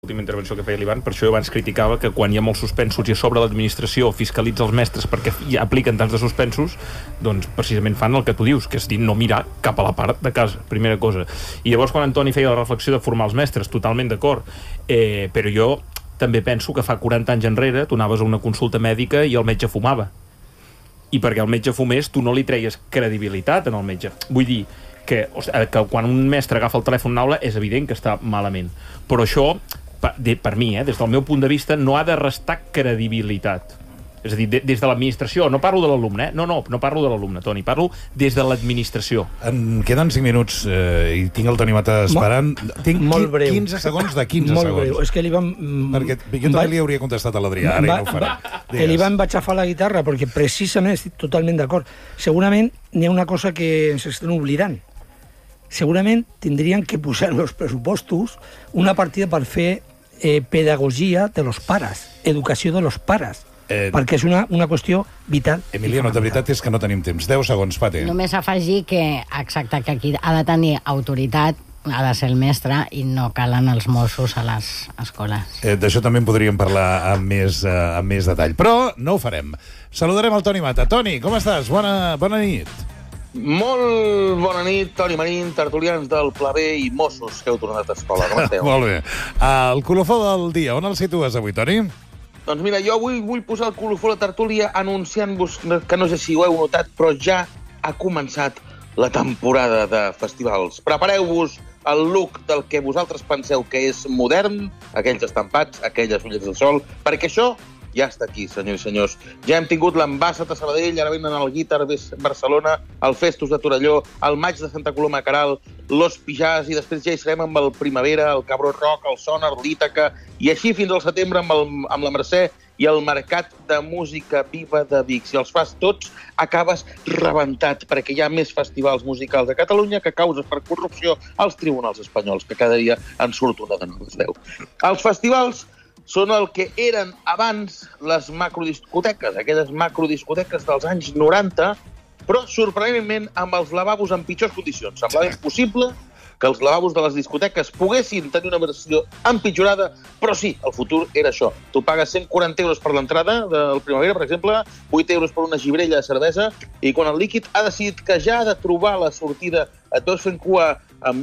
l'última intervenció que feia l'Ivan, per això jo abans criticava que quan hi ha molts suspensos i a sobre l'administració fiscalitza els mestres perquè apliquen tants de suspensos, doncs precisament fan el que tu dius, que és dir, no mirar cap a la part de casa, primera cosa. I llavors quan Antoni feia la reflexió de formar els mestres, totalment d'acord, però jo també penso que fa 40 anys enrere tu anaves a una consulta mèdica i el metge fumava. I perquè el metge fumés, tu no li treies credibilitat en el metge. Vull dir que quan un mestre agafa el telèfon en aula és evident que està malament. Però això, per mi, des del meu punt de vista, no ha de restar credibilitat. És a dir, des de l'administració. No parlo de l'alumne, no parlo de l'alumne, Toni, parlo des de l'administració. En queden 5 minuts i tinc el Toni Mata esperant. Tinc 15 segons de 15 segons. Molt breu. És que l'Ivan... Perquè jo també li hauria contestat a l'Adrià, ara i no ho farà. L'Ivan va xafar la guitarra, perquè precisament estic totalment d'acord. Segurament n'hi ha una cosa que ens estem oblidant. Segurament tindrien que posar en els pressupostos una partida per fer pedagogia de los pares, educació de los pares. Perquè és una qüestió vital. Emiliano, de veritat és que no tenim temps. 10 segons, Pate. Només afegir que, exacte, que aquí ha de tenir autoritat, ha de ser el mestre i no calen els Mossos a les escoles. D'això també en podríem parlar amb més detall. Però no ho farem. Saludarem el Toni Mata. Toni, com estàs? Bona nit. Molt bona nit, Toni Marín, tertulians del Pla B i Mossos que heu tornat a escola. Com esteu? Molt bé. El colofó del dia, on el situes avui, Toni? Doncs mira, jo avui vull posar el colofó a la tertúlia anunciant-vos que no sé si ho heu notat, però ja ha començat la temporada de festivals. Prepareu-vos el look del que vosaltres penseu que és modern, aquells estampats, aquelles ulleres del sol, perquè això ja està aquí, senyors i senyors. Ja hem tingut l'Ambassat a Sabadell, ara venen el Guitar Barcelona, el Festus de Torelló, el Maig de Santa Coloma a Caral, l'Os Pijàs, i després ja hi serem amb el Primavera, el Cabró Rock, el Sonar, l'Ítaca, i així fins al setembre amb la Mercè i el Mercat de Música Viva de Vic. Si els fas tots, acabes rebentat, perquè hi ha més festivals musicals a Catalunya que causes per corrupció als tribunals espanyols, que cada dia en surt una de noves veu. Els festivals són el que eren abans les macrodiscoteques, aquelles macrodiscoteques dels anys 90, però sorprenentment amb els lavabos en pitjors condicions. Semblava impossible que els lavabos de les discoteques poguessin tenir una versió empitjorada, però sí, el futur era això. Tu pagues 140 euros per l'entrada del Primavera, per exemple, 8 euros per una gibrella de cervesa, i quan el líquid ha decidit que ja ha de trobar la sortida, et veus fent cua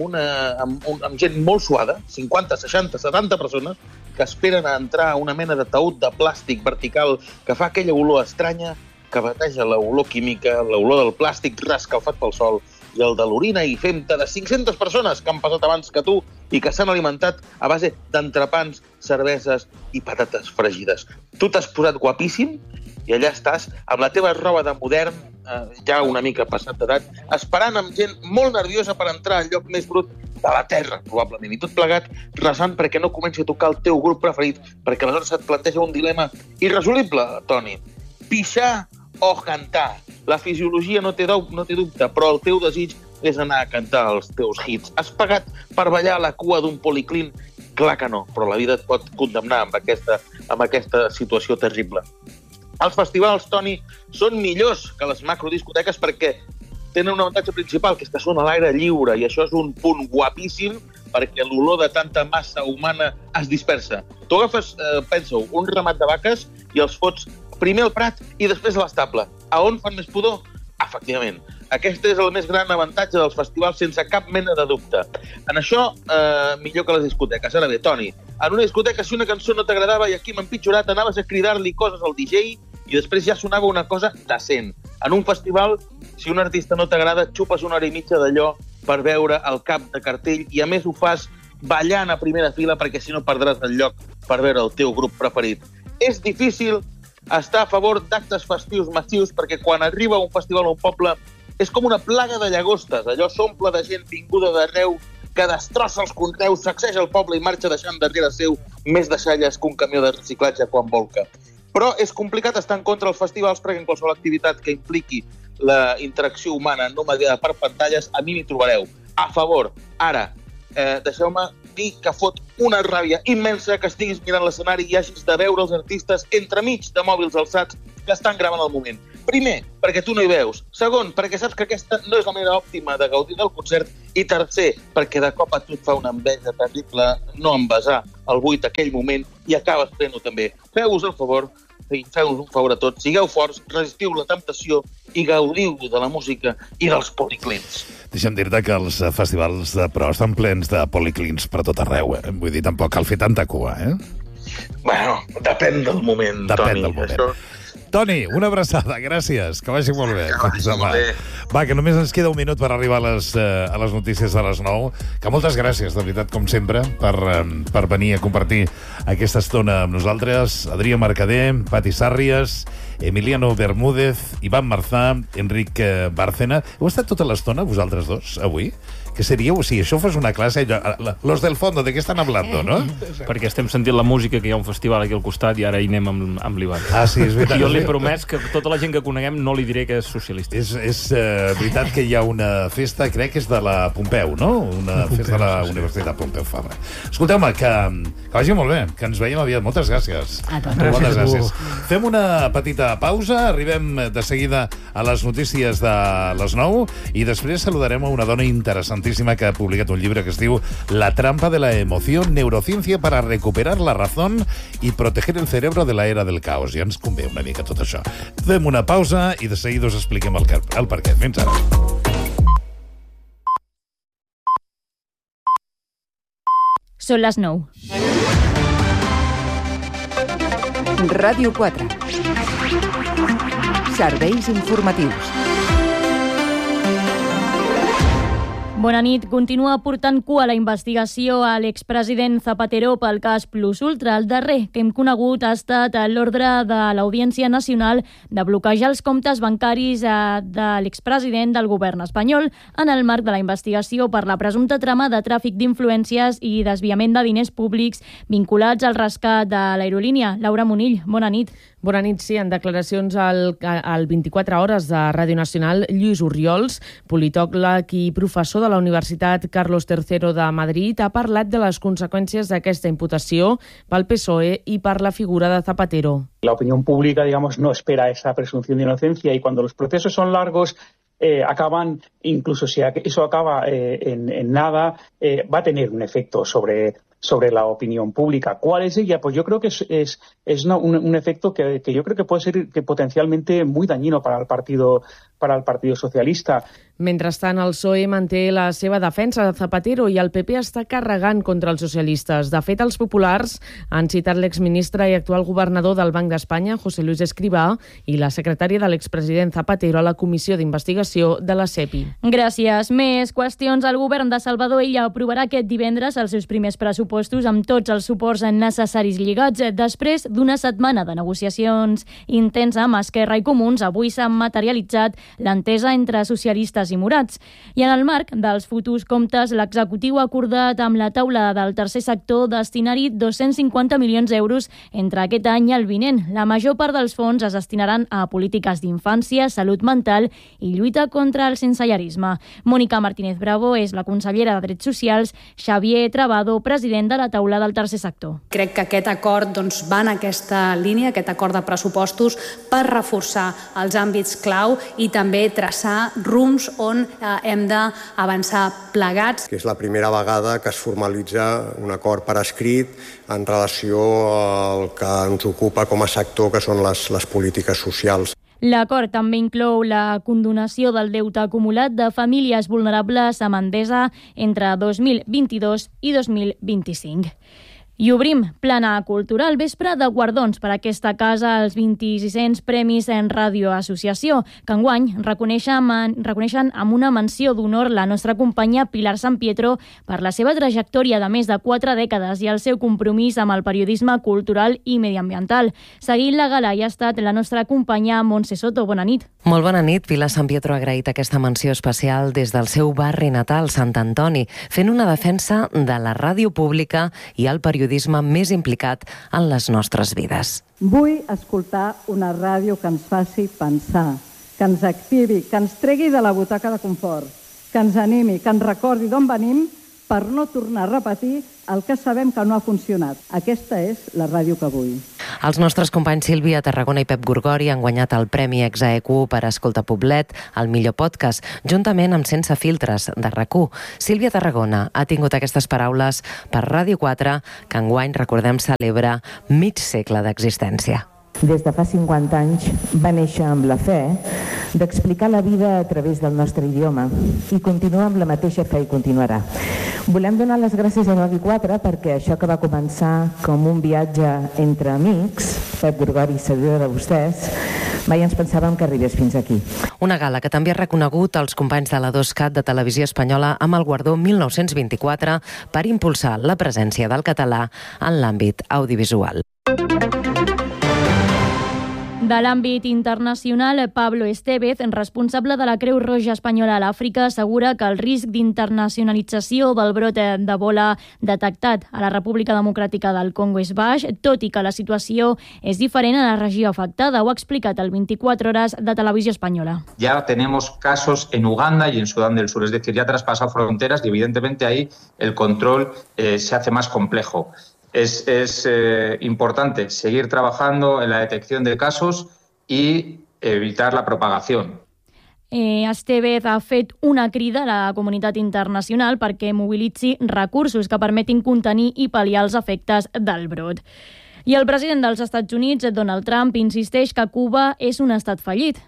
amb gent molt suada, 50, 60, 70 persones, que esperen a entrar a una mena de taüt de plàstic vertical que fa aquella olor estranya que bateja l'olor química, l'olor del plàstic reescalfat pel sol i el de l'orina i fem-te de 500 persones que han passat abans que tu i que s'han alimentat a base d'entrepans, cerveses i patates fregides. Tu t'has posat guapíssim i allà estàs amb la teva roba de modern, ja una mica passat d'edat, esperant amb gent molt nerviosa per entrar al lloc més brut de la Terra, probablement. I tot plegat resant perquè no comenci a tocar el teu grup preferit, perquè aleshores et planteja un dilema irresolible, Toni. Pixar o cantar. La fisiologia no té dubte, però el teu desig és anar a cantar els teus hits. Has pagat per ballar a la cua d'un policlín? Clar que no, però la vida et pot condemnar amb aquesta situació terrible. Els festivals, Toni, són millors que les macrodiscoteques perquè tenen un avantatge principal, que és que són a l'aire lliure, i això és un punt guapíssim perquè l'olor de tanta massa humana es dispersa. Tu agafes, pensa-ho, un ramat de vaques i els fots primer al prat i després a l'estable. A on fan més pudor? Efectivament. Aquest és el més gran avantatge dels festivals, sense cap mena de dubte. En això, millor que les discoteques. Ara bé, Toni, en una discoteca, si una cançó no t'agradava i aquí m'ha empitjorat, anaves a cridar-li coses al DJ i després ja sonava una cosa decent. En un festival, si un artista no t'agrada, xupes una hora i mitja d'allò per veure el cap de cartell i a més ho fas ballant a primera fila perquè si no perdràs el lloc per veure el teu grup preferit. És difícil estar a favor d'actes festius massius perquè quan arriba un festival a un poble és com una plaga de llagostes. Allò s'omple de gent vinguda d'arreu que destrossa els conreus, sacseja el poble i marxa deixant darrere seu més deixalles que un camió de reciclatge quan volca. Però és complicat estar en contra dels festivals perquè en qualsevol activitat que impliqui la interacció humana no mediada per pantalles, a mi m'hi trobareu. A favor. Ara, deixeu-me dir que fot una ràbia immensa que estiguis mirant l'escenari i hagis de veure els artistes entremig de mòbils alçats que estan gravant al moment. Primer, perquè tu no hi veus. Segon, perquè saps que aquesta no és la manera òptima de gaudir del concert. I tercer, perquè de cop a tu et fa una enveja terrible no envasar el buit aquell moment i acabes fent-ho també. Feu-vos el favor, feu-nos un favor a tots, sigueu forts, resistiu la temptació i gaudiu de la música i dels policlins. Deixa'm dir-te que els festivals de pro estan plens de policlins per tot arreu, eh? Vull dir, tampoc cal fer tanta cua, eh? Bueno, depèn del moment, Toni. Depèn del moment. Això... Toni, una abraçada, gràcies. Que vagi molt bé. Que vagi molt bé. Va, que només ens queda un minut per arribar a les notícies de les 9. Que moltes gràcies, de veritat, com sempre, per venir a compartir aquesta estona amb nosaltres. Adrià Mercader, Pati Sàrries, Emiliano Bermúdez, Ivan Marzà, Enric Bárcena. Heu estat tota l'estona, vosaltres dos, avui? Que seríeu, si això fos una classe, los del fondo, de què estan hablando, no? Perquè estem sentint la música, que hi ha un festival aquí al costat i ara hi anem amb l'Ivan. Ah, sí, és veritat. Jo li he promès que tota la gent que coneguem no li diré que és socialista. És veritat que hi ha una festa, crec que és de la Pompeu, no? Una festa de la Universitat Pompeu Fabra. Escolteu-me, que vagi molt bé, que ens veiem aviat. Moltes gràcies. A tots. Moltes gràcies. Fem una petita pausa, arribem de seguida a les notícies de les 9 i després saludarem a una dona interessantíssima que ha publicat un llibre que es diu La trampa de la emoción, neurociencia para recuperar la razón y proteger el cerebro de la era del caos. Ja ens convé una mica tot això. Fem una pausa i de seguida us expliquem el per què. Fins ara. Són les 9. Ràdio 4. Serveis informatius. Bona nit. Continua portant cua la investigació a l'expresident Zapatero pel cas Plus Ultra. El darrer que hem conegut ha estat l'ordre de l'Audiència Nacional de bloquejar els comptes bancaris de l'expresident del govern espanyol en el marc de la investigació per la presumpta trama de tràfic d'influències i desviament de diners públics vinculats al rescat de l'aerolínia. Laura Munill, bona nit. Bona nit, sí. En declaracions al 24 Hores de Ràdio Nacional, Lluís Orriols, politòleg i professor de la Universitat Carlos III de Madrid, ha parlat de les conseqüències d'aquesta imputació pel PSOE y per la figura de Zapatero. La opinión pública, digamos, no espera esa presunción de inocencia y cuando los procesos son largos, acaban, incluso si eso acaba en nada, va a tener un efecto sobre la opinión pública. ¿Cuál es ella? Pues yo creo que es un efecto que yo creo que puede ser potencialmente muy dañino para el Partido Socialista. Mentrestant, el PSOE manté la seva defensa de Zapatero i el PP està carregant contra els socialistes. De fet, els populars han citat l'exministre i actual governador del Banc d'Espanya, José Luis Escrivá, i la secretària de l'expresident Zapatero a la comissió d'investigació de la CEPI. Gràcies. Més qüestions. El govern de Salvador Illa aprovarà aquest divendres els seus primers pressupostos amb tots els suports necessaris lligats. Després d'una setmana de negociacions intensa amb Esquerra i Comuns, avui s'ha materialitzat l'entesa entre socialistes i morats. I en el marc dels futurs comptes, l'executiu ha acordat amb la taula del tercer sector destinar-hi 250 milions d'euros entre aquest any i el vinent. La major part dels fons es destinaran a polítiques d'infància, salut mental i lluita contra el sensellarisme. Mònica Martínez Bravo és la consellera de Drets Socials, Xavier Trabado, president de la taula del tercer sector. Crec que aquest acord va en aquesta línia, aquest acord de pressupostos, per reforçar els àmbits clau i també traçar rums on hem d'avançar plegats. Que és la primera vegada que es formalitza un acord per escrit en relació al que ens ocupa com a sector, que són les polítiques socials. L'acord també inclou la condonació del deute acumulat de famílies vulnerables amb Endesa entre 2022 i 2025. I obrim plana cultural. Vespre de guardons per aquesta casa als 2600 Premis en Ràdio Associació, que enguany reconeixen amb una menció d'honor la nostra companya Pilar San Pietro per la seva trajectòria de més de 4 dècades i el seu compromís amb el periodisme cultural i mediambiental. Seguint la gala hi ha estat la nostra companya Montse Soto. Bona nit. Molt bona nit. Pilar San Pietro ha agraït aquesta menció especial des del seu barri natal, Sant Antoni, fent una defensa de la ràdio pública i el periodisme més implicat en les nostres vides. Vull escoltar una ràdio que ens faci pensar, que ens activi, que ens tregui de la butaca de confort, que ens animi, que ens recordi d'on venim per no tornar a repetir el que sabem que no ha funcionat. Aquesta és la ràdio que vull. Els nostres companys Sílvia Tarragona i Pep Gorgori han guanyat el Premi Exaequo per Escolta Poblet, el millor podcast, juntament amb Sense Filtres, de RAC1. Sílvia Tarragona ha tingut aquestes paraules per Ràdio 4, que enguany, recordem, celebra mig segle d'existència. Des de fa 50 anys va néixer amb la fe d'explicar la vida a través del nostre idioma i continua amb la mateixa fe i continuarà. Volem donar les gràcies a Ràdio 4 perquè això que va començar com un viatge entre amics, Pep Gorgori, servidor de vostès, mai ens pensàvem que arribés fins aquí. Una gala que també ha reconegut els companys de la 2CAT de Televisió Espanyola amb el guardó 1924 per impulsar la presència del català en l'àmbit audiovisual. De l'àmbit internacional, Pablo Estévez, responsable de la Creu Roja Espanyola a l'Àfrica, assegura que el risc d'internacionalització del brot d'Ebola detectat a la República Democràtica del Congo és baix, tot i que la situació és diferent a la regió afectada. Ho ha explicat el 24 Hores de Televisió Espanyola. Ya tenemos casos en Uganda y en Sudán del Sur, es decir, ya traspasado fronteras y evidentemente ahí el control se hace más complejo. Es importante seguir trabajando en la detección de casos y evitar la propagación. Estévez ha fet una crida a la comunitat internacional perquè mobilitzi recursos que permetin contenir i pal·liar els efectes del brot. I el president dels Estats Units, Donald Trump, insisteix que Cuba és un estat fallit.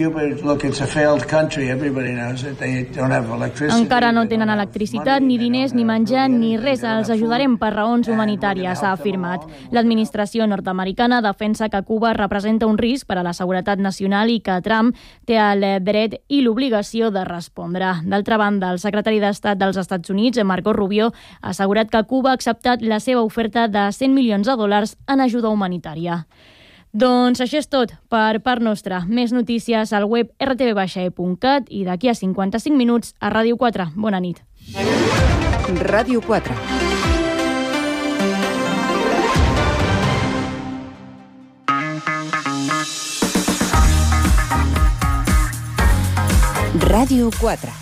Encara no tenen electricitat, ni diners, ni menjar, ni res. Els ajudarem per raons humanitàries, ha afirmat. L'administració nord-americana defensa que Cuba representa un risc per a la seguretat nacional i que Trump té el dret i l'obligació de respondre. D'altra banda, el secretari d'Estat dels Estats Units, Marco Rubio, ha assegurat que Cuba ha acceptat la seva oferta de $100 milions en ajuda humanitària. Doncs això és tot per part nostra. Més notícies al web rtv-e.cat i d'aquí a 55 minuts a Ràdio 4. Bona nit. Ràdio 4. Ràdio 4.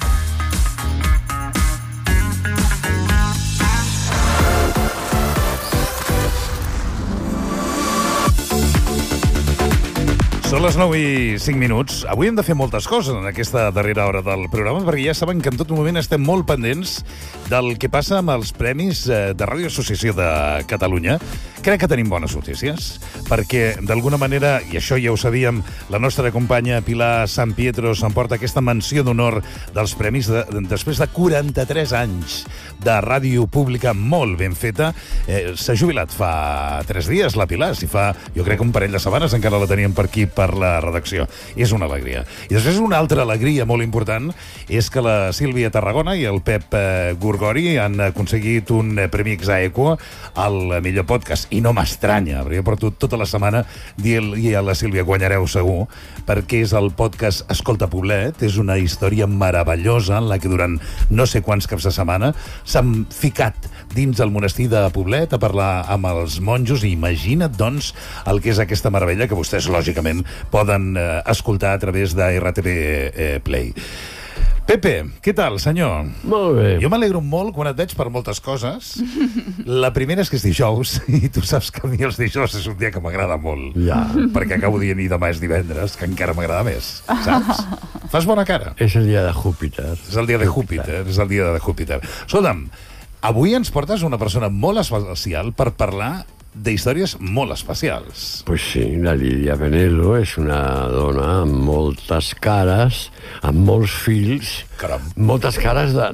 Són les 9 i 5 minuts. Avui hem de fer moltes coses en aquesta darrera hora del programa, perquè ja saben que en tot moment estem molt pendents del que passa amb els premis de Ràdio Associació de Catalunya. Crec que tenim bones notícies, perquè d'alguna manera, i això ja ho sabíem, la nostra companya Pilar San Pietro s'emporta aquesta menció d'honor dels premis després de 43 anys de ràdio pública molt ben feta. S'ha jubilat fa 3 dies, la Pilar. Si fa, jo crec que un parell de setmanes encara la teníem per aquí, per la redacció. És una alegria. I després una altra alegria molt important és que la Sílvia Tarragona i el Pep Gorgori han aconseguit un Premi Exaequo al millor podcast. I no m'estranya, perquè jo porto tota la setmana dient-li a la Sílvia, guanyareu segur, perquè és el podcast Escolta Poblet. És una història meravellosa en la que durant no sé quants caps de setmana s'han ficat dins el monestir de Poblet a parlar amb els monjos. I imagina't, doncs, el que és aquesta meravella que vostès, lògicament, poden escoltar a través de RTV Play. Pepe, què tal, senyor? Molt bé. Jo m'alegro molt quan et veig per moltes coses. La primera és que és dijous, i tu saps que a mi els dijous és un dia que m'agrada molt. Ja. Perquè acabo dient i demà és divendres, que encara m'agrada més, saps? Fas bona cara. És el dia de Júpiter. És el dia de Júpiter, és el dia de Júpiter. Escolta'm, avui ens portes una persona molt especial per parlar de històries molt especials. Pues sí, la Lídia Penelo és una dona amb moltes cares, amb molts fills, moltes cares de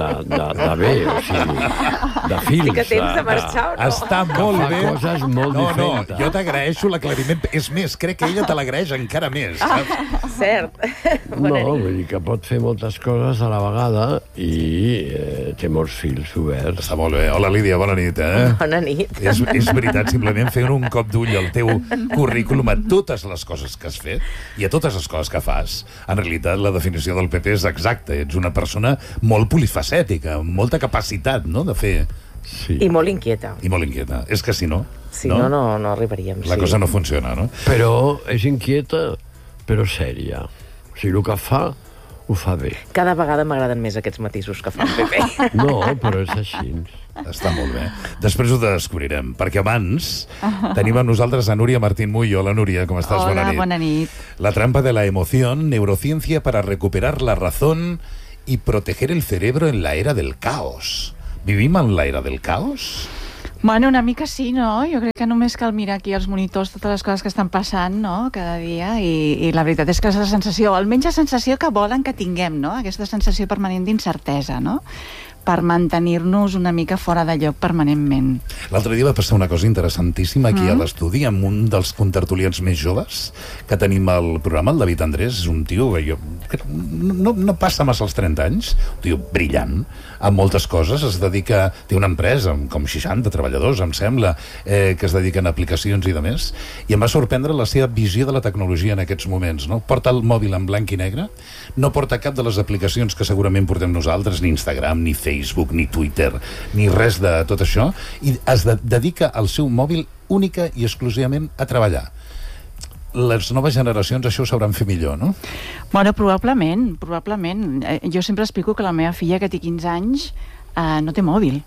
bé, o sigui, de fills. Sí que tens de marxar o no? Està molt bé. Fa coses molt diferents. No, jo t'agraeixo l'aclariment. És més, crec que ella te l'agraeix encara més, saps? Cert. No, vull dir que pot fer moltes coses a la vegada i té molts fills oberts. Està molt bé. Hola, Lídia, bona nit, Bona nit. És veritat, simplement fent un cop d'ull al teu currículum a totes les coses que has fet i a totes les coses que fas. En realitat, la definició del PP és exacta. Ets una persona molt polifacètica, amb molta capacitat, no?, de fer. Sí. I molt inquieta. I molt inquieta. És que si no... Si no arribaríem. La cosa no funciona, no? Però és inquieta, però sèria. O sigui, el que fa Ho fa bé. Cada vegada m'agraden més aquests matisos que fa el Pepe. No, però és així. Està molt bé. Després ho descobrirem, perquè abans tenim amb nosaltres a Núria Martín Muyo. Hola, Núria, com estàs? Hola, bona nit. La trampa de la emoción, neurociencia para recuperar la razón y proteger el cerebro en la era del caos. ¿Vivim en la era del caos? Bueno, una mica sí, no? Jo crec que només cal mirar aquí als monitors totes les coses que estan passant, no?, cada dia, i la veritat és que és la sensació, almenys la sensació que volen que tinguem, no?, aquesta sensació permanent d'incertesa, no?, per mantenir-nos una mica fora de lloc permanentment. L'altre dia va passar una cosa interessantíssima aquí a l'estudi, amb un dels contertulians més joves que tenim al programa, el David Andrés. És un tio que no passa massa els 30 anys, un tio brillant, amb moltes coses, té una empresa amb com 60 treballadors, em sembla, que es dediquen a aplicacions i demés, i em va sorprendre la seva visió de la tecnologia en aquests moments, no? Porta el mòbil en blanc i negre, no porta cap de les aplicacions que segurament portem nosaltres, ni Instagram, ni Facebook, ni Twitter, ni res de tot això, i es dedica al seu mòbil única i exclusivament a treballar. Les noves generacions això ho sabran fer millor, no? Bueno, probablement. Jo sempre explico que la meva filla, que té 15 anys, no té mòbil.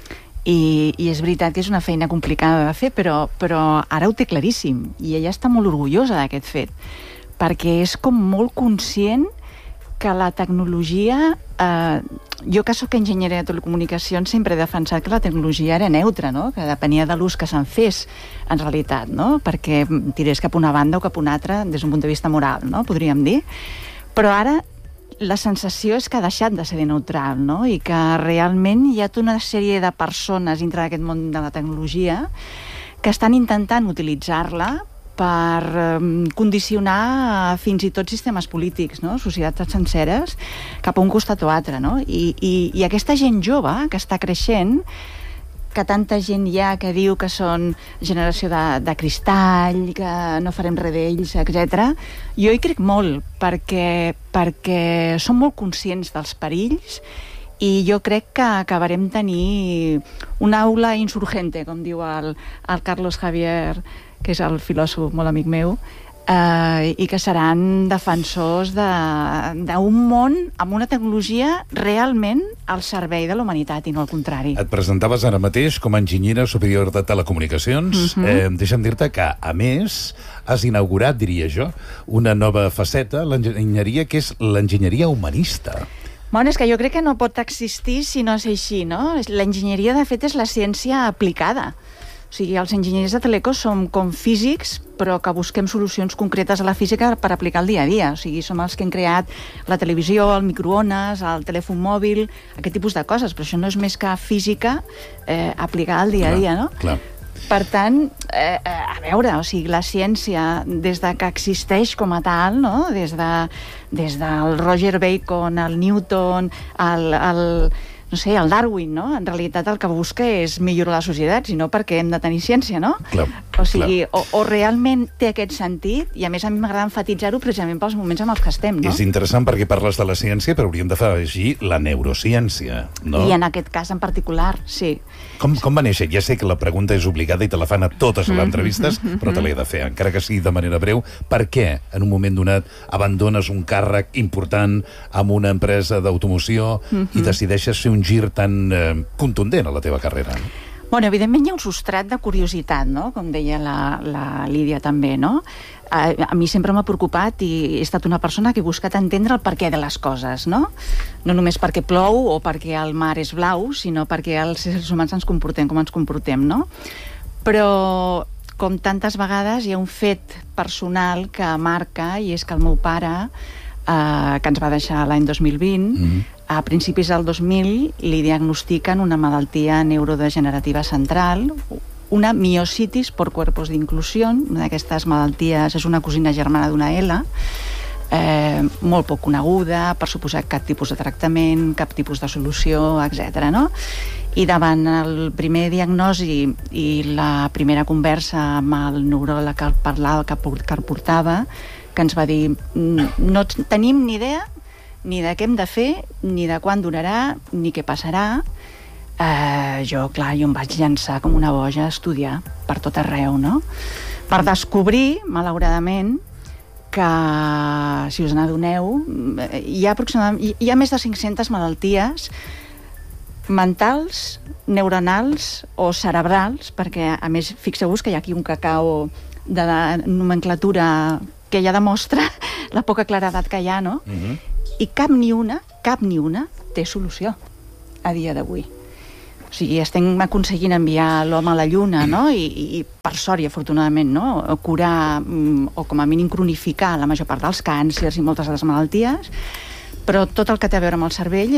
I és veritat que és una feina complicada de fer, però ara ho té claríssim, i ella està molt orgullosa d'aquest fet, perquè és com molt conscient que la tecnologia... Jo que soc enginyera de telecomunicacions sempre he defensat que la tecnologia era neutra, no?, que depenia de l'ús que se'n fes, en realitat, no?, perquè tirés cap una banda o cap una altra des d'un punt de vista moral, no?, podríem dir. Però ara la sensació és que ha deixat de ser neutral, no?, i que realment hi ha tota una sèrie de persones dintre d'aquest món de la tecnologia que estan intentant utilitzar-la per condicionar fins i tot sistemes polítics, no?, societats senceres, cap a un costat o altre, no? I aquesta gent jove que està creixent, que tanta gent hi ha que diu que són generació de cristall, que no farem res d'ells, etc. Jo hi crec molt, perquè són molt conscients dels perills, i jo crec que acabarem tenir una aula insurgente, com diu el Carlos Javier, que és el filòsof molt amic meu, i que seran defensors d'un món amb una tecnologia realment al servei de la humanitat i no al contrari. Et presentaves ara mateix com a enginyera superior de telecomunicacions. Deixa'm dir-te que, a més, has inaugurat, diria jo, una nova faceta, l'enginyeria, que és l'enginyeria humanista. Bueno, és que jo crec que no pot existir si no és així, no? L'enginyeria, de fet, és la ciència aplicada. O sigui, els enginyers de teleco som com físics, però que busquem solucions concretes a la física per aplicar el dia a dia. O sigui, som els que hem creat la televisió, el microones, el telèfon mòbil, aquest tipus de coses, però això no és més que física aplicada al dia a dia, no? Clar. Per tant, a veure, o sigui, la ciència, des de que existeix com a tal, no?, des del Roger Bacon, el Newton, no sé, el Darwin, no?, en realitat el que busca és millorar la societat, sinó perquè hem de tenir ciència, no? Clar, o sigui, o realment té aquest sentit, i a més a mi m'agrada enfatitzar-ho precisament pels moments amb els que estem, no? És interessant perquè parles de la ciència, però hauríem de afegir la neurociència, no? I en aquest cas en particular, sí. Com va néixer? Ja sé que la pregunta és obligada i te la fan a totes les entrevistes, però te l'he de fer, encara que sigui de manera breu. Per què, en un moment donat, abandones un càrrec important amb una empresa d'automoció i decideixes fer un gir tan contundent a la teva carrera? Bueno, evidentment hi ha un substrat de curiositat, no?, com deia la Lídia també, no? A mi sempre m'ha preocupat i he estat una persona que he buscat entendre el perquè de les coses, no? No només perquè plou o perquè el mar és blau, sinó perquè els éssers humans ens comportem com ens comportem, no? Però, com tantes vegades, hi ha un fet personal que marca, i és que el meu pare, que ens va deixar l'any 2020, a principis del 2000 li diagnostiquen una malaltia neurodegenerativa central, una miositis por cuerpos de inclusión. Una d'aquestes malalties és una cosina germana d'una L, molt poc coneguda, per suposar cap tipus de tractament, cap tipus de solució, etc. No? I davant el primer diagnosi i la primera conversa amb el neuròleg que parlava, que portava, que ens va dir: no tenim ni idea ni de què hem de fer, ni de quan durarà, ni què passarà. Jo em vaig llançar com una boja a estudiar per tot arreu, no? Per descobrir, malauradament, que, si us n'adoneu, hi ha més de 500 malalties mentals, neuronals o cerebrals, perquè, a més, fixeu-vos que hi ha aquí un cacao de la nomenclatura que ja demostra la poca claredat que hi ha, no? I cap ni una té solució a dia d'avui. O sigui, estem aconseguint enviar l'home a la Lluna, no? I per sort i afortunadament, no? Curar o com a mínim cronificar la major part dels càncers i moltes de les malalties, però tot el que té a veure amb el cervell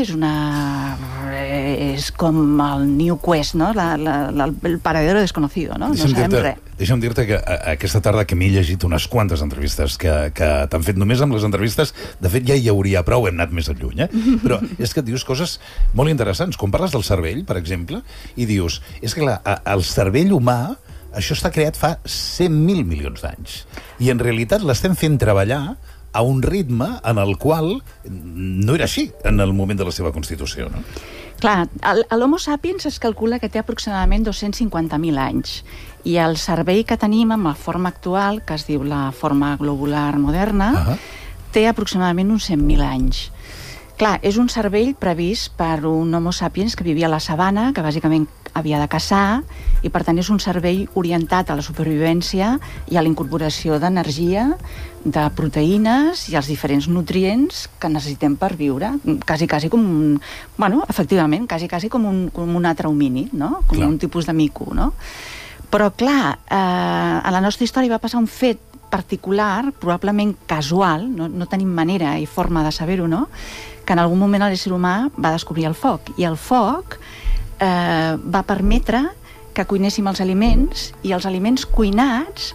és com el New Quest, no? El paradero desconocido, no? No sabem res. Deixa'm dir-te que aquesta tarda que m'he llegit unes quantes entrevistes que t'han fet. Només amb les entrevistes, de fet, ja hi hauria prou, hem anat més lluny, però és que et dius coses molt interessants. Quan parles del cervell, per exemple, i dius, és que el cervell humà, això està creat fa 100.000 milions d'anys. I en realitat l'estem fent treballar a un ritme en el qual no era així en el moment de la seva constitució, no? Clar, l'Homo sapiens es calcula que té aproximadament 250.000 anys i el cervell que tenim amb la forma actual, que es diu la forma globular moderna, té aproximadament uns 100.000 anys. Clar, és un cervell previst per un Homo sapiens que vivia a la sabana, que bàsicament havia de caçar, i per tant és un cervell orientat a la supervivència i a la incorporació d'energia, de proteïnes i els diferents nutrients que necessitem per viure. Quasi com un... Bueno, efectivament, quasi com un altre homínid, no? Com un tipus de mico, no? Però, clar, a la nostra història va passar un fet particular, probablement casual, no tenim manera i forma de saber-ho, no? Que en algun moment l'ésser humà va descobrir el foc. I el foc va permetre que cuinéssim els aliments, i els aliments cuinats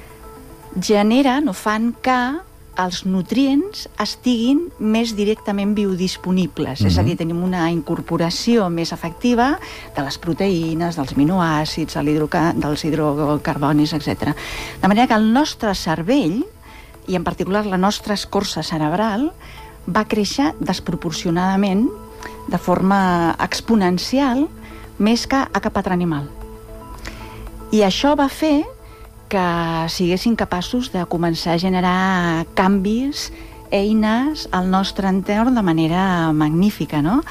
generen o fan que els nutrients estiguin més directament biodisponibles. És a dir, tenim una incorporació més efectiva de les proteïnes, dels aminoàcids, dels hidrocarbonis, etc. De manera que el nostre cervell, i en particular la nostra escorça cerebral, va créixer desproporcionadament, de forma exponencial, més que a cap altre animal. I això va fer que siguessin capaços de començar a generar canvis, eines al nostre entorn de manera magnífica, no?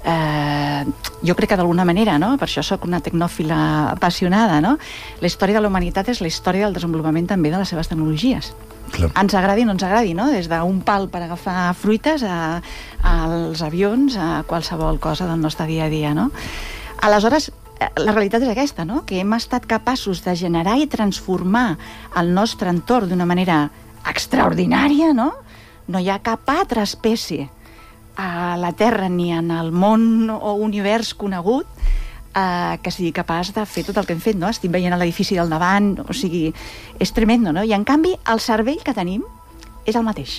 Jo crec que d'alguna manera, no? Per això sóc una tecnòfila apassionada, no? La història de la humanitat és la història del desenvolupament també de les seves tecnologies. Clar. Ens agradi o no ens agradi, no? Des d'un pal per agafar fruites als avions, a qualsevol cosa del nostre dia a dia, no? Aleshores, la realitat és aquesta, no? Que hem estat capaços de generar i transformar el nostre entorn d'una manera extraordinària, no? No hi ha cap altra espècie a la Terra ni en el món o univers conegut que sigui capaç de fer tot el que hem fet, no? Estic veient l'edifici del davant, o sigui, és tremendo, no? I en canvi, el cervell que tenim és el mateix.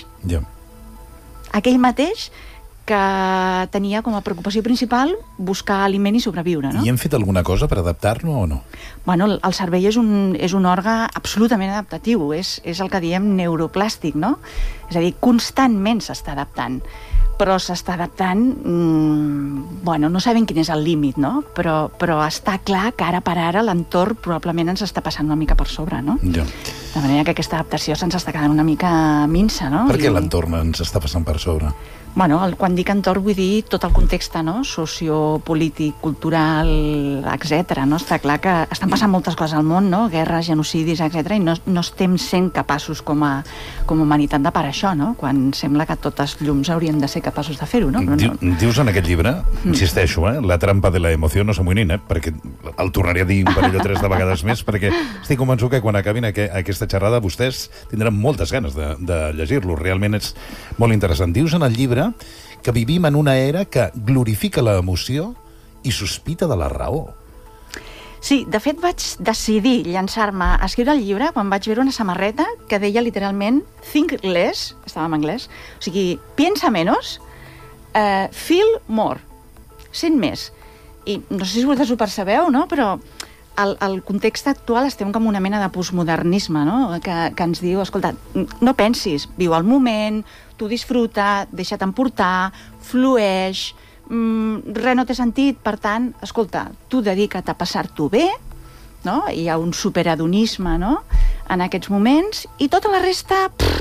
Aquell mateix que tenia com a preocupació principal buscar aliment i sobreviure, no? I hem fet alguna cosa per adaptar-nos o no? Bueno, el cervell és un òrgan absolutament adaptatiu, és el que diem neuroplàstic, no? És a dir, constantment s'està adaptant, però s'està adaptant, bueno, no sabem quin és el límit, no? Però està clar que ara per ara l'entorn probablement ens està passant una mica per sobre, no? De manera que aquesta adaptació se'ns està quedant una mica minsa, no? Per què l'entorn ens està passant per sobre? Bueno, quan dic entorn vull dir tot el context, no? Sociopolític, cultural, etc. No? Està clar que estan passant moltes coses al món, no? Guerres, genocidis, etc. I no estem sent capaços com a humanitat de parar això, no? Quan sembla que totes llums haurien de ser capaços de fer-ho, no? Dius en aquest llibre, insisteixo, la trampa de la emoció no s'amoïnin, perquè el tornaré a dir un parell o tres de vegades més, perquè estic convençut que quan acabin aquesta xerrada vostès tindran moltes ganes de llegir-lo. Realment és molt interessant. Dius en el llibre que vivim en una era que glorifica l'emoció i sospita de la raó. Sí, de fet vaig decidir llançar-me a escriure el llibre quan vaig veure una samarreta que deia literalment think less, estava en anglès, o sigui, piensa menos, feel more, sent més. I no sé si vosaltres ho percebeu, no? Però al context actual estem com una mena de postmodernisme, no? Que ens diu, escolta, no pensis, viu el moment, tu disfruta, deixa't emportar, flueix, res no té sentit, per tant, escolta, tu dedica't a passar-t'ho bé, no? Hi ha un superadonisme, no?, en aquests moments, i tota la resta,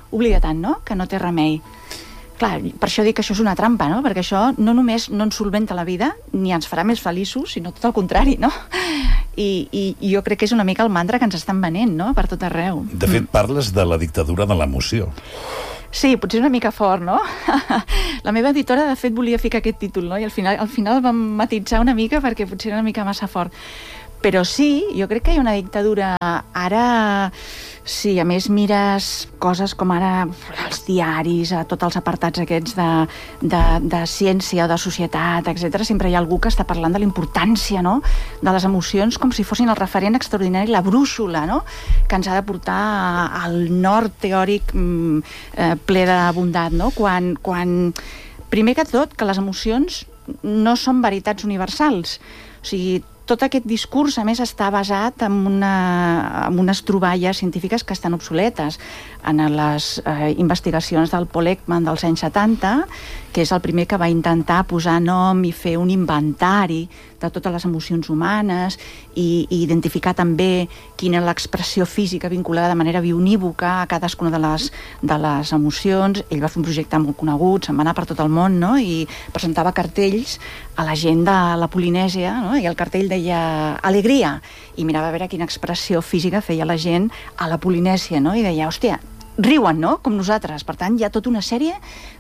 oblida tant, no?, que no té remei. Clar, per això dic que això és una trampa, no?, perquè això no només no ens solventa la vida, ni ens farà més feliços, sinó tot el contrari, no? I jo crec que és una mica el mantra que ens estan venent, no?, per tot arreu. De fet, parles de la dictadura de l'emoció. Sí, potser una mica fort, no? La meva editora, de fet, volia ficar aquest títol, no? I al final vam matitzar una mica perquè potser era una mica massa fort. Però sí, jo crec que hi ha una dictadura. Ara, sí, a més mires coses com ara els diaris, a tots els apartats aquests de ciència o de societat, etc. Sempre hi ha algú que està parlant de la importància, no?, de les emocions com si fossin el referent extraordinari, la brúixola, no?, que ens ha de portar al nord teòric ple de bondat, no? Quan primer que tot, que les emocions no són veritats universals. O sigui, tot aquest discurs, a més, està basat en unes troballes científiques que estan obsoletes. En les investigacions del Paul Ekman dels anys 70, que és el primer que va intentar posar nom i fer un inventari de totes les emocions humanes i identificar també quina és l'expressió física vinculada de manera bionívoca a cadascuna de les emocions. Ell va fer un projecte molt conegut, se'n va anar per tot el món, no?, i presentava cartells a la gent de la Polinèsia, no?, i el cartell deia alegria, i mirava a veure quina expressió física feia la gent a la Polinèsia, no?, i deia, hòstia, riuen, no?, com nosaltres. Per tant, hi ha tota una sèrie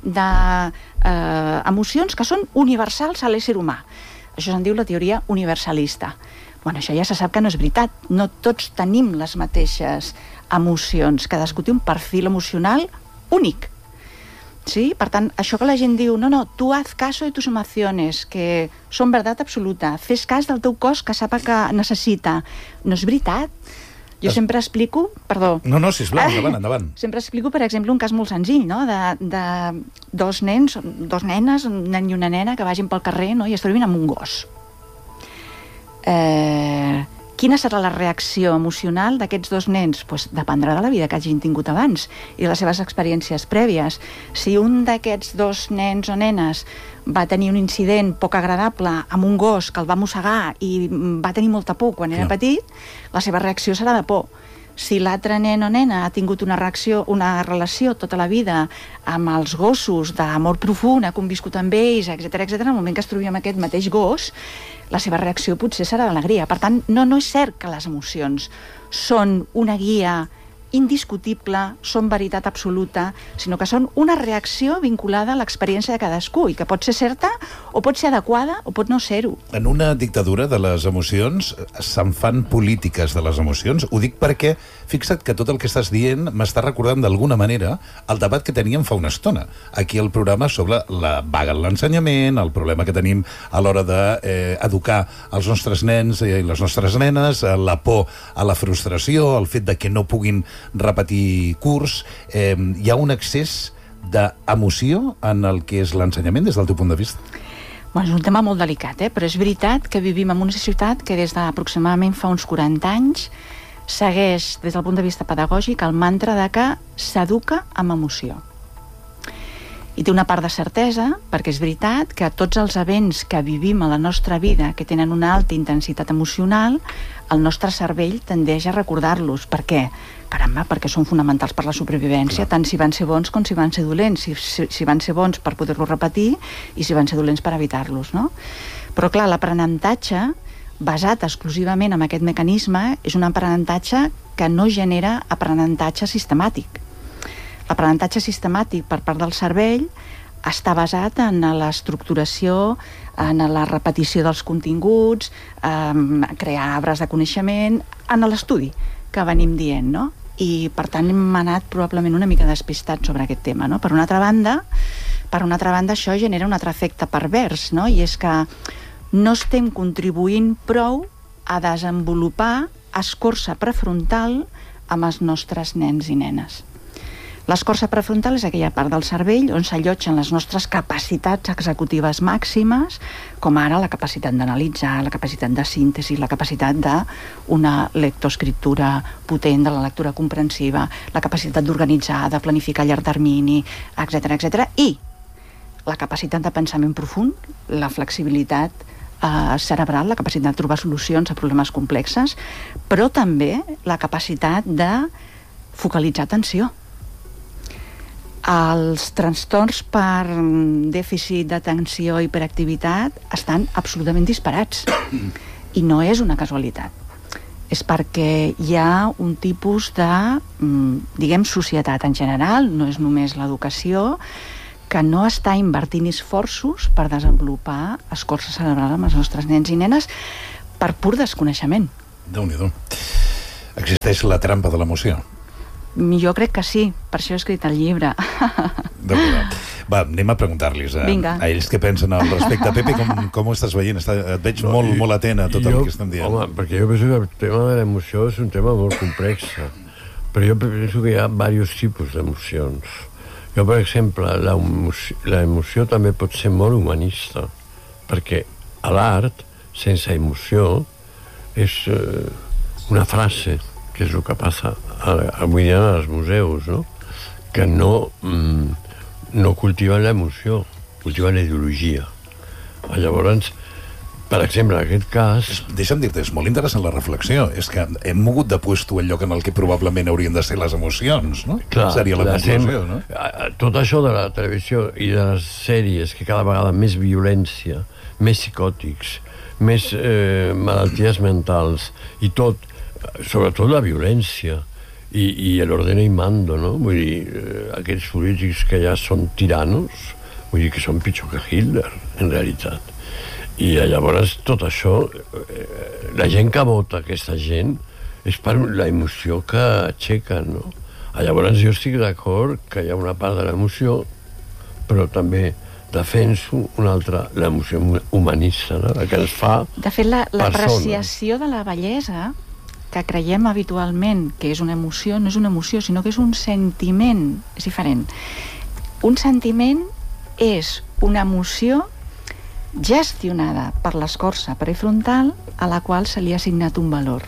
d'emocions que són universals a l'ésser humà. Això se'n diu la teoria universalista. Bueno, això ja se sap que no és veritat. No tots tenim les mateixes emocions. Cadascú té un perfil emocional únic. Sí? Per tant, això que la gent diu, no, tu haz caso de tus emociones, que són veritat absoluta. Fes cas del teu cos que sapa que necessita. No és veritat. Jo sempre explico... Perdó. No, sisplau, endavant. Sempre explico, per exemple, un cas molt senzill, no?, de dos nens, dos nenes, un nen i una nena, que vagin pel carrer, no?, i es trobin amb un gos. Quina serà la reacció emocional d'aquests dos nens? Pues dependrà de la vida que hagin tingut abans i de les seves experiències prèvies. Si un d'aquests dos nens o nenes va tenir un incident poc agradable amb un gos que el va mossegar i va tenir molta por quan era petit, la seva reacció serà de por. Si l'altre nen o nena ha tingut una relació tota la vida amb els gossos d'amor profund, ha conviscut amb ells, etc., en el moment que es trobi amb aquest mateix gos, la seva reacció potser serà d'alegria. Per tant, no és cert que les emocions són una guia indiscutible, són veritat absoluta, sinó que són una reacció vinculada a l'experiència de cadascú i que pot ser certa o pot ser adequada o pot no ser-ho. En una dictadura de les emocions se'n fan polítiques de les emocions. Ho dic perquè, fixa't que tot el que estàs dient m'està recordant d'alguna manera el debat que teníem fa una estona aquí al programa sobre la vaga en l'ensenyament, el problema que tenim a l'hora d'educar els nostres nens i les nostres nenes, la por a la frustració, el fet de que no puguin repetir curs. Hi ha un excés d'emoció en el que és l'ensenyament des del teu punt de vista? Bueno, és un tema molt delicat, però és veritat que vivim en una societat que des d'aproximadament fa uns 40 anys segueix, des del punt de vista pedagògic, el mantra de que s'educa amb emoció. I té una part de certesa, perquè és veritat que tots els events que vivim a la nostra vida que tenen una alta intensitat emocional, el nostre cervell tendeix a recordar-los. Per què? Caramba, perquè són fonamentals per la supervivència, tant si van ser bons com si van ser dolents, si van ser bons per poder-los repetir i si van ser dolents per evitar-los, no? Però clar, l'aprenentatge basat exclusivament en aquest mecanisme és un aprenentatge que no genera aprenentatge sistemàtic. L'aprenentatge sistemàtic per part del cervell està basat en l'estructuració, en la repetició dels continguts, crear arbres de coneixement, en l'estudi que venim dient, no? I per tant hem anat probablement una mica despistats sobre aquest tema, no? Per una altra banda, això genera un altre efecte pervers, no? I és que no estem contribuint prou a desenvolupar escorça prefrontal amb els nostres nens i nenes. L'escorça prefrontal és aquella part del cervell on s'allotgen les nostres capacitats executives màximes, com ara la capacitat d'analitzar, la capacitat de síntesi, la capacitat d'una lectoescriptura potent, de la lectura comprensiva, la capacitat d'organitzar, de planificar a llarg termini, etc. I la capacitat de pensament profund, la flexibilitat cerebral, la capacitat de trobar solucions a problemes complexes, però també la capacitat de focalitzar atenció. Els trastorns per dèficit d'atenció i hiperactivitat estan absolutament disparats. I no és una casualitat. És perquè hi ha un tipus de, diguem, societat en general, no és només l'educació, que no està invertint esforços per desenvolupar escorça cerebral amb els nostres nens i nenes per pur desconeixement. Déu-n'hi-do. Existeix la trampa de l'emoció? Jo crec que sí, per això he escrit el llibre. Va, anem a preguntar-los a ells què pensen al respecte. Pepe, com ho estàs veient? Et veig molt atent a tot el que estem dient. Home, perquè jo penso que el tema de l'emoció és un tema molt complex, però jo penso que hi ha diversos tipus d'emocions. Jo, per exemple, l'emoció també pot ser molt humanista, perquè a l'art, sense emoció, és una frase, que és el que passa avui dia als museus, no? Que no cultiven l'emoció, cultiven la ideologia. Llavors, per exemple, en aquest cas... Deixa'm dir-te, és molt interessant la reflexió. És que hem mogut de puesto el lloc en el que probablement haurien de ser les emocions, no? Clar, seria la conclusió, no? Tot això de la televisió i de les sèries, que cada vegada més violència, més psicòtics, més malalties mentals, i tot, sobretot la violència, i l'ordeno i mando, no? Vull dir, aquests polítics que ja són tiranos, vull dir que són pitjor que Hitler, en realitat. I llavors tot això, la gent que vota aquesta gent és per la emoció que aixequen, no? Llavors jo estic d'acord que hi ha una part de l'emoció, però també defenso una altra, l'emoció humanista, no? La que ens fa de fet, l'apreciació de la bellesa, que creiem habitualment que és una emoció, no és una emoció, sinó que és un sentiment, és diferent. Un sentiment és una emoció gestionada per l'escorça prefrontal a la qual se li ha assignat un valor.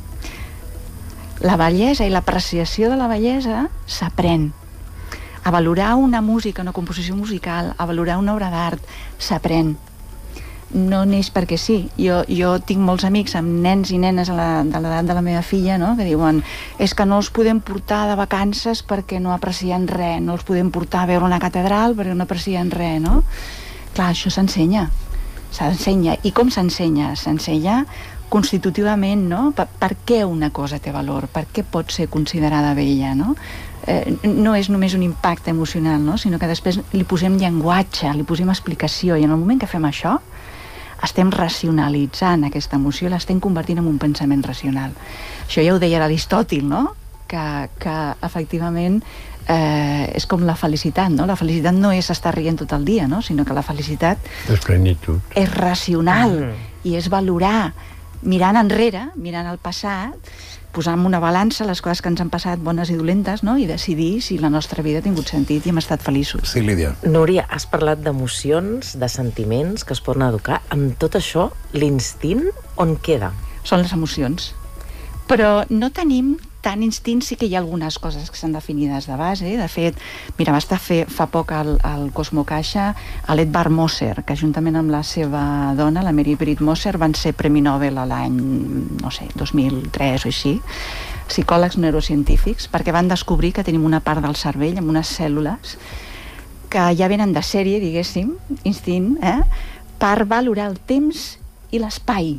La bellesa i l'apreciació de la bellesa s'aprèn. A valorar una música, una composició musical, a valorar una obra d'art, s'aprèn. No neix perquè sí. Jo tinc molts amics amb nens i nenes de l'edat de la meva filla, no? Que diuen, és que no els podem portar de vacances perquè no aprecien res, no els podem portar a veure una catedral perquè no aprecien res, no? Clar, això s'ensenya. S'ensenya. I com s'ensenya? S'ensenya constitutivament, no? Per què una cosa té valor? Per què pot ser considerada bella, no? No és només un impacte emocional, no? Sinó que després li posem llenguatge, li posem explicació, i en el moment que fem això estem racionalitzant aquesta emoció, l'estem convertint en un pensament racional. Això ja ho deia Aristòtil, no? Que efectivament és com la felicitat, no? La felicitat no és estar rient tot el dia, no? Sinó que la felicitat és plenitud, és racional i és valorar, mirant enrere, mirant el passat, posar en una balança les coses que ens han passat bones i dolentes, no? I decidir si la nostra vida ha tingut sentit i hem estat feliços. Sí, Lídia. Núria, has parlat d'emocions, de sentiments que es poden educar. Amb tot això, l'instint on queda? Són les emocions. Però no tenim tant instint, sí que hi ha algunes coses que estan definides de base. De fet, mira, va estar fa poc al Cosmo Caixa l'Edvard Moser, que juntament amb la seva dona, la Mary Britt Moser, van ser Premi Nobel a l'any, no sé, 2003 o així, psicòlegs neurocientífics, perquè van descobrir que tenim una part del cervell amb unes cèl·lules que ja venen de sèrie, diguéssim, instint, per valorar el temps i l'espai.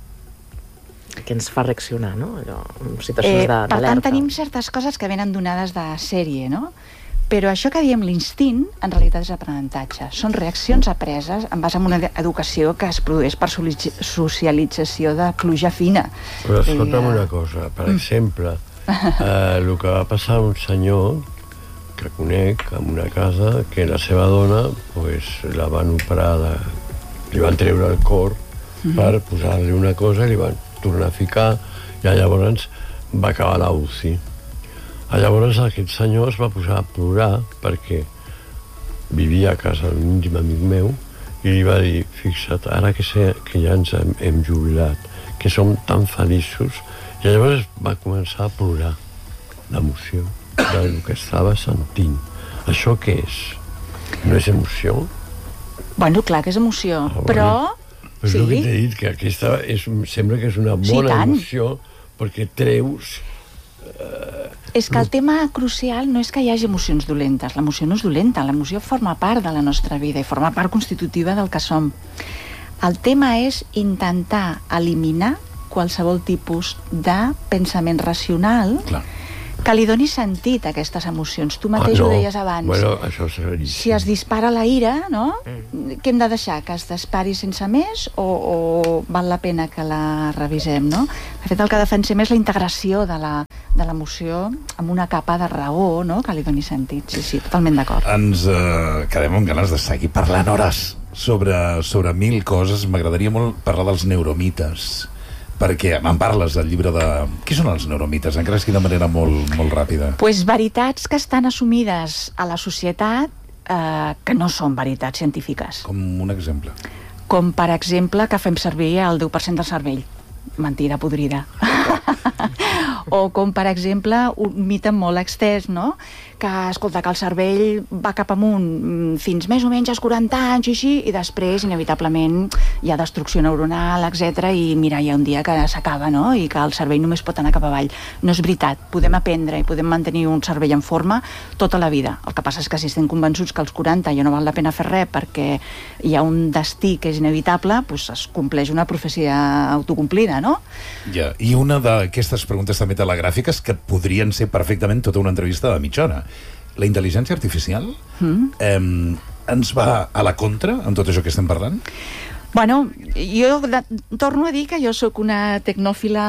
Que ens fa reaccionar, no? Allò, en situacions d'alerta. Per tant, tenim certes coses que venen donades de sèrie, no? Però això que diem l'instint, en realitat és aprenentatge. Són reaccions apreses en base a una educació que es produeix per socialització de pluja fina. Però escolta'm una cosa, per exemple, el que va passar a un senyor que conec en una casa que la seva dona la van operar, li van treure el cor per posar-li una cosa i li van tornar a ficar, i llavors va acabar a la UCI. Llavors aquest senyor es va posar a plorar perquè vivia a casa d'un íntim amic meu i li va dir, fixa't, ara que sé que ja ens hem jubilat, que som tan feliços, i llavors va començar a plorar l'emoció del que estava sentint. Això què és? No és emoció? Bueno, clar que és emoció, però... Però sí. El que t'he dit, que aquesta sembla que és una bona emoció perquè treus És que el tema crucial no és que hi hagi emocions dolentes. L'emoció no és dolenta, l'emoció forma part de la nostra vida i forma part constitutiva del que som. El tema és intentar eliminar qualsevol tipus de pensament racional que li doni sentit a aquestes emocions. Tu mateix ho deies abans. Bueno, això si es dispara la ira, no? Què hem de deixar? Que es dispari sense més o val la pena que la revisem, no? De fet, el que defensem és la integració de l'emoció amb una capa de raó, no?, que li doni sentit. Sí, totalment d'acord. Ens quedem amb ganes de seguir parlant hores sobre mil coses. M'agradaria molt parlar dels neuromites, perquè me'n parles del llibre de... Què són els neuromites? Encara és que de manera molt ràpida. Pues veritats que estan assumides a la societat que no són veritats científiques. Com un exemple? Com, per exemple, que fem servir el 10% del cervell. Mentida podrida. O com, per exemple, un mite molt extès, no?, que, escolta, que el cervell va cap amunt fins més o menys als 40 anys i així, i després, inevitablement, hi ha destrucció neuronal, etc. I mira, hi ha un dia que s'acaba, no?, i que el cervell només pot anar cap avall. No és veritat. Podem aprendre i podem mantenir un cervell en forma tota la vida. El que passa és que si estem convençuts que als 40 ja no val la pena fer res perquè hi ha un destí que és inevitable, doncs es compleix una profecia autocomplida, no? Ja. I una d'aquestes preguntes també telegràfiques que podrien ser perfectament tota una entrevista de mitja hora. La intel·ligència artificial ens va a la contra amb tot això que estem parlant? Bueno, jo torno a dir que jo sóc una tecnòfila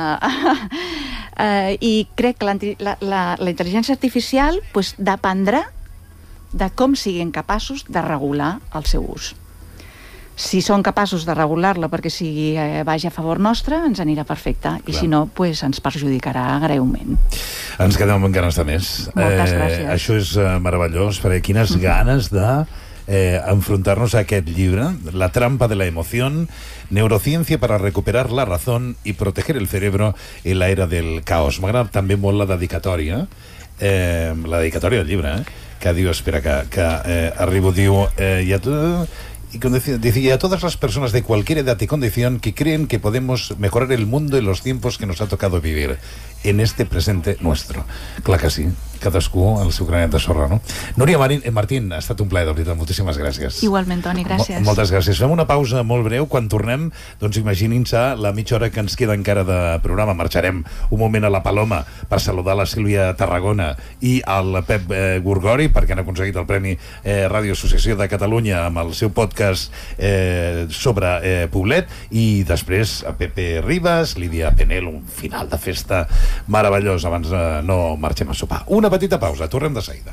i crec que la intel·ligència artificial dependrà de com siguin capaços de regular el seu ús. Si són capaços de regular-la perquè vagi a favor nostre, ens anirà perfecte. I si no, ens perjudicarà greument. Ens quedem amb ganes de més. Moltes gràcies. Això és meravellós, perquè quines ganes de enfrontar-nos a aquest llibre, La trampa de la emoción, neurociencia para recuperar la razón y proteger el cerebro en la era del caos. M'agrada també molt la dedicatòria del llibre, que diu, espera, que arribo, diu, y decía a todas las personas de cualquier edad y condición que creen que podemos mejorar el mundo en los tiempos que nos ha tocado vivir en este presente nuestro. Clar que sí, cadascú el seu granet de sorra, no? Núria Martín, ha estat un plaer, de veritat, moltíssimes gràcies. Igualment, Toni, gràcies. Moltes gràcies. Fem una pausa molt breu. Quan tornem, doncs imaginin-se la mitja hora que ens queda encara de programa. Marxarem un moment a la Paloma per saludar la Sílvia Tarragona i el Pep Gorgori, perquè han aconseguit el Premi Ràdio Associació de Catalunya amb el seu podcast sobre Poblet, i després a Pepe Ribas, Lídia Penel, un final de festa meravellós. Abans no marxem a sopar. Una petita pausa, tornem de seguida.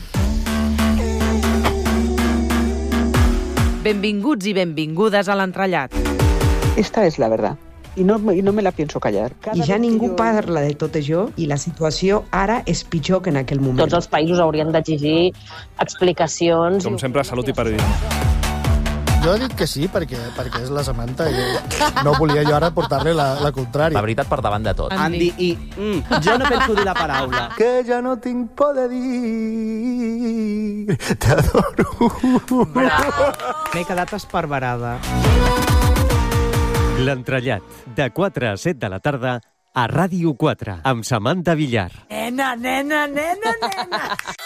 Benvinguts i benvingudes a l'entrellat. Esta es la verdad. I no me la pienso callar. I ja ningú parla de tot això i la situació ara és pitjor que en aquell moment. Tots els països haurien d'exigir explicacions. Com sempre, salut i periodisme. Jo he dit que sí, perquè és la Samantha i no volia jo ara portar-li la contrària. La veritat per davant de tot. Andy i... jo no penso dir la paraula. Que ja no tinc por de dir... T'adoro. M'he quedat esparverada. L'entrellat, de 4 a 7 de la tarda, a Ràdio 4, amb Samantha Villar. Nena.